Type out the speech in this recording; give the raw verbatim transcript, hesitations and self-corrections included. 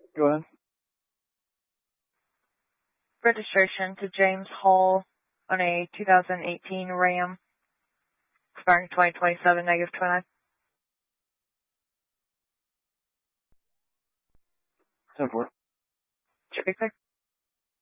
Go ahead. Registration to James Hall on a two thousand eighteen Ram, expiring twenty twenty-seven, negative twenty-nine. ten four. Should be clear.